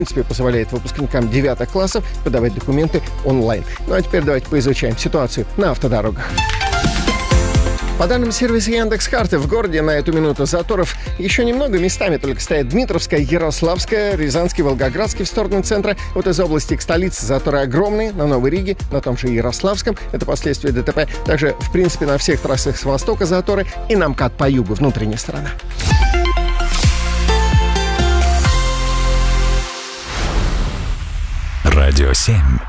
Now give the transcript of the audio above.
принципе, позволяет выпускникам 9 классов подавать документы онлайн. Ну а теперь давайте поизучаем ситуацию на автодорогах. По данным сервиса Яндекс.Карты, в городе на эту минуту заторов еще немного. Местами только стоят Дмитровская, Ярославская, Рязанский, Волгоградский в сторону центра. Вот из области к столице заторы огромные. На Новой Риге, на том же Ярославском. Это последствия ДТП. Также, в принципе, на всех трассах с востока заторы. И на МКАД по югу, внутренняя сторона. Радио 7.